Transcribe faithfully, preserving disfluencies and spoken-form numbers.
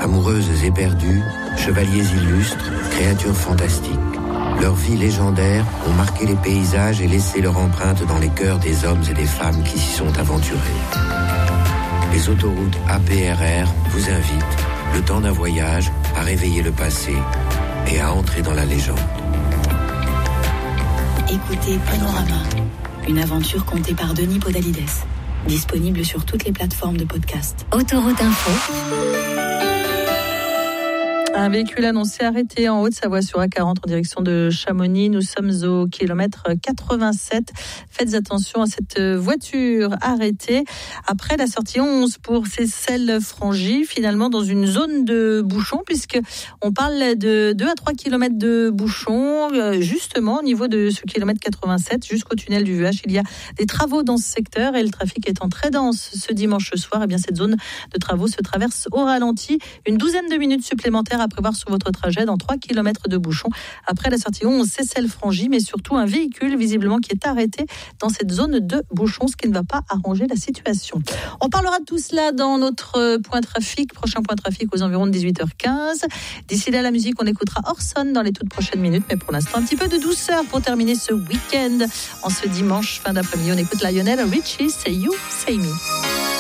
Amoureuses éperdues, chevaliers illustres, créatures fantastiques. Leurs vies légendaires ont marqué les paysages et laissé leur empreinte dans les cœurs des hommes et des femmes qui s'y sont aventurés. Les autoroutes A P R R vous invitent, le temps d'un voyage, à réveiller le passé et à entrer dans la légende. Écoutez Panorama, une aventure contée par Denis Podalides. Disponible sur toutes les plateformes de podcast. Autoroute Info. Un véhicule annoncé arrêté en Haute-Savoie sur A quarante en direction de Chamonix. Nous sommes au kilomètre quatre-vingt-sept. Faites attention à cette voiture arrêtée après la sortie onze pour Seyssel-Frangy, finalement dans une zone de bouchon, puisqu'on parle de deux à trois kilomètres de bouchon. Justement, au niveau de ce kilomètre quatre-vingt-sept jusqu'au tunnel du V H, il y a des travaux dans ce secteur et le trafic étant très dense ce dimanche soir, eh bien cette zone de travaux se traverse au ralenti. Une douzaine de minutes supplémentaires à prévoir sur votre trajet dans trois kilomètres de bouchon après la sortie onze Seyssel-Frangy, mais surtout un véhicule visiblement qui est arrêté dans cette zone de bouchon, ce qui ne va pas arranger la situation. On parlera de tout cela dans notre point trafic, prochain point trafic aux environs de dix-huit heures quinze. D'ici là, la musique, on écoutera Orson dans les toutes prochaines minutes, mais pour l'instant, un petit peu de douceur pour terminer ce week-end. En ce dimanche fin d'après-midi, on écoute Lionel Richie, Say You, Say Me.